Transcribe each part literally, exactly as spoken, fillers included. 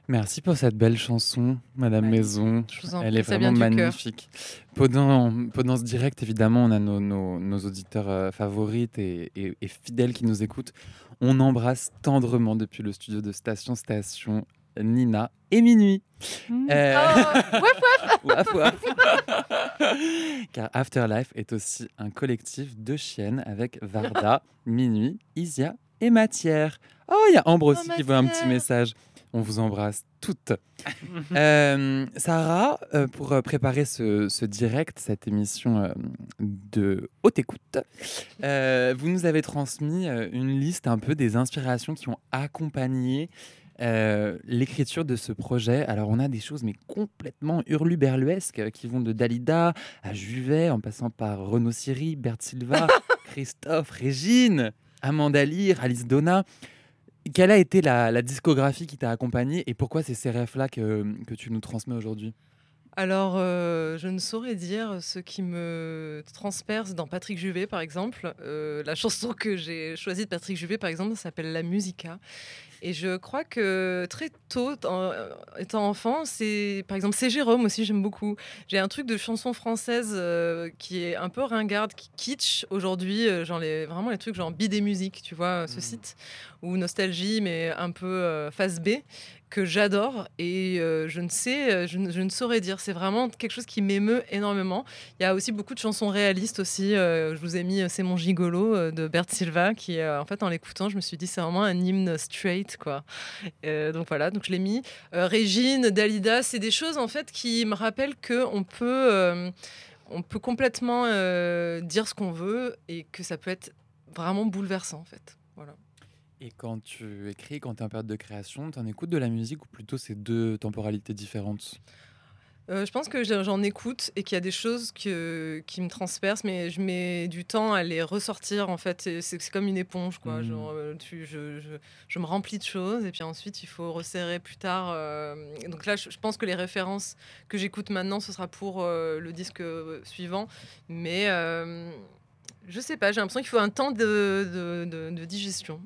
Merci pour cette belle chanson, Madame Ouais. Maison. Je vous en Elle prie, est ça vient vraiment du cœur. magnifique. Pendant, pendant ce direct, évidemment, on a nos, nos, nos auditeurs euh, favorites et, et- et fidèles qui nous écoutent. On embrasse tendrement depuis le studio de Station Station Nina et Minuit. Euh, Oh, waf, Waf, waf. Car Afterlife est aussi un collectif de chiennes avec Varda, Minuit, Isia et Matière. Oh, il y a Ambre oh, aussi qui veut un petit Matière. message. On vous embrasse toutes. Euh, Sarah, euh, pour euh, préparer ce, ce direct, cette émission euh, de haute écoute, euh, vous nous avez transmis euh, une liste un peu des inspirations qui ont accompagné euh, l'écriture de ce projet. Alors, on a des choses mais complètement hurluberluesques euh, qui vont de Dalida à Juvet, en passant par Renaud Siri, Bert Silva, Christophe, Régine, Amanda Lear, Alice Donna. Quelle a été la, la discographie qui t'a accompagné et pourquoi c'est ces refs-là que, que tu nous transmets aujourd'hui? Alors, euh, je ne saurais dire ce qui me transperce dans Patrick Juvet, par exemple. Euh, la chanson que j'ai choisie de Patrick Juvet, par exemple, s'appelle La Musica. Et je crois que très tôt, en- étant enfant, c'est par exemple c'est Jérôme aussi, j'aime beaucoup. J'ai un truc de chanson française euh, qui est un peu ringarde, qui kitsch aujourd'hui, euh, genre les, vraiment les trucs genre Bidé Musique, tu vois, ce Mhm. site, ou Nostalgie, mais un peu euh, face B, que j'adore. Et euh, je ne sais, euh, je ne, je ne saurais dire, c'est vraiment quelque chose qui m'émeut énormément. Il y a aussi beaucoup de chansons réalistes aussi. euh, je vous ai mis euh, C'est mon gigolo euh, de Bert Silva, qui euh, en fait en l'écoutant, je me suis dit c'est vraiment un hymne straight quoi. Euh, donc voilà, donc je l'ai mis. Euh, Régine, Dalida, c'est des choses en fait qui me rappellent que on peut, euh, on peut complètement euh, dire ce qu'on veut et que ça peut être vraiment bouleversant en fait. Voilà. Et quand tu écris, quand tu es en période de création, tu en écoutes de la musique ou plutôt c'est deux temporalités différentes? Euh, je pense que j'en j'en écoute et qu'il y a des choses que, qui me transpercent, mais je mets du temps à les ressortir en fait. Et C'est c'est comme une éponge, quoi. Mhm. Genre, euh, tu- je, je- je me remplis de choses et puis ensuite il faut resserrer plus tard. euh, et donc là, je, je pense que les références que j'écoute maintenant, ce sera pour euh, le disque euh, suivant. Mais euh, je sais pas, j'ai l'impression qu'il faut un temps de, de- de- de digestion.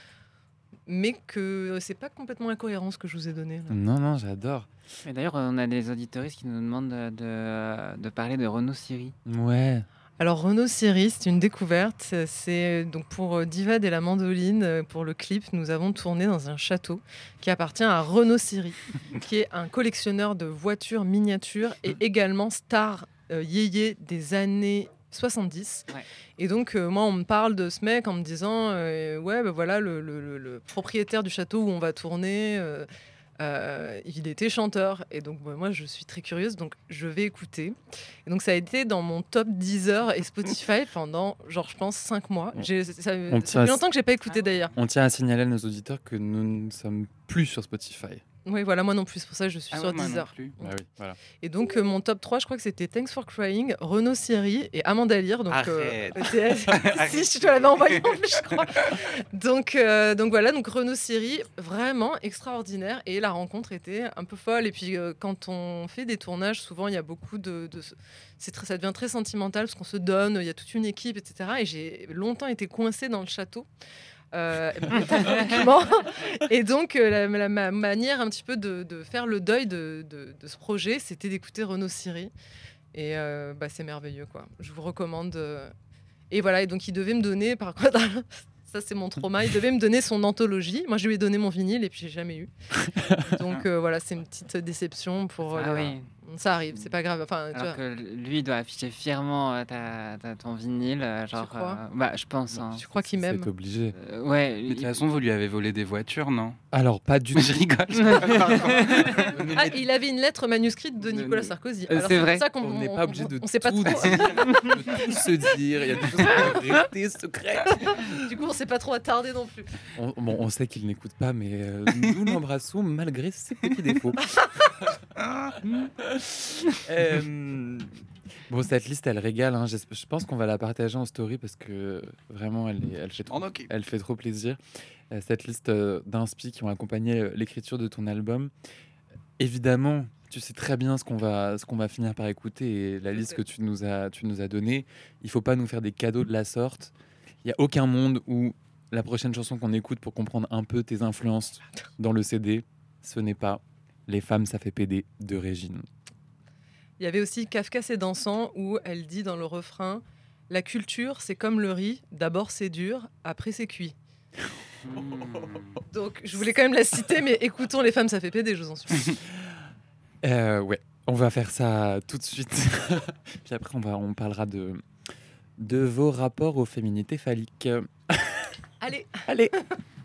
Mais que c'est pas complètement incohérent ce que je vous ai donné là. Non, non, j'adore. Mais d'ailleurs, on a des auditoristes qui nous demandent de, de, de parler de Renaud Siri. Ouais. Alors Renaud Siri, c'est une découverte. C'est donc pour euh, Divad et la mandoline, euh, pour le clip, nous avons tourné dans un château qui appartient à Renaud Siri, qui est un collectionneur de voitures miniatures et également star euh, yéyé des années soixante-dix. Ouais. Et donc euh, moi on me parle de ce mec en me disant euh, ouais ben voilà le, le- le- le propriétaire du château où on va tourner. euh, euh, il était chanteur et donc bah, moi je suis très curieuse donc je vais écouter et donc ça a été dans mon top Deezer et Spotify pendant genre je pense cinq mois. J'ai, ça, ça On fait tient à- longtemps que j'ai pas écouté d'ailleurs. On tient à signaler à nos auditeurs que nous ne sommes plus sur Spotify. Oui voilà moi non plus c'est pour ça que je suis Ah sur ouais, moi non Deezer. plus. Ah oui, voilà. Et donc euh, mon top trois je crois que c'était Thanks for Crying, Renaud Siri et Amanda Lear donc euh, Arrête. c'est- si je te l'avais envoyé en plus je crois. Donc, euh, donc voilà, donc Renaud Siri, vraiment extraordinaire. Et la rencontre était un peu folle. Et puis euh, quand on fait des tournages, souvent il y a beaucoup de. de c'est très, ça devient très sentimental parce qu'on se donne, il y a toute une équipe, et cetera. Et j'ai longtemps été coincée dans le château. Euh, métaphoriquement. Et donc, euh, la, la- ma manière un petit peu de, de faire le deuil de, de- de ce projet, c'était d'écouter Renaud Siri. Et euh, bah, c'est merveilleux, quoi. Je vous recommande. euh, et voilà, et donc il devait me donner, par contre, ça c'est mon trauma, il devait me donner son anthologie. Moi je lui ai donné mon vinyle et puis j'ai jamais eu. Donc euh, voilà, c'est une petite déception pour. euh, Ah les- oui. Ça arrive, c'est pas grave. Enfin, tu Alors vois, que lui doit afficher fièrement euh, ta, ta- ton vinyle, euh, genre. crois euh, bah, je pense. hein. je crois qu'il m'aime. C'est obligé. Euh, ouais. Mais de toute il- façon, vous lui avez volé des voitures, non? Alors, pas du tout. Je rigole. je rigole, pardon. Ah, il avait une lettre manuscrite de Nicolas Sarkozy. Euh, Alors, c'est pour vrai. ça qu'on On n'est on- pas obligé on- de on sait pas tout trop. dire, de tout se dire. Il y a des choses qui doivent rester secrètes. Du coup, on s'est pas trop attardé non plus. On, bon, on sait qu'il n'écoute pas, mais euh, nous l'embrassons malgré ses petits défauts. Euh, bon, cette liste, elle régale. hein. J'esp- Je pense qu'on va la partager en story parce que vraiment, elle, est- elle, fait, trop, En ok. elle fait trop plaisir. Euh, cette liste euh, d'inspi qui ont accompagné euh, l'écriture de ton album. Évidemment, tu sais très bien ce qu'on va, ce qu'on va finir par écouter et la Je liste sais. que tu nous as, tu nous as donnée. Il faut pas nous faire des cadeaux de la sorte. Il n'y a aucun monde où la prochaine chanson qu'on écoute pour comprendre un peu tes influences dans le C D, ce n'est pas Les femmes, ça fait péder de Régine. Il y avait aussi Kafka c'est dansant où elle dit dans le refrain « La culture, c'est comme le riz, d'abord c'est dur, après c'est cuit ». Donc je voulais quand même la citer, mais écoutons Les femmes, ça fait péder, je vous en supplie. Euh, ouais, on va faire ça tout de suite. Puis après, on, va, on parlera de, de vos rapports aux féminités phalliques. Allez. Allez.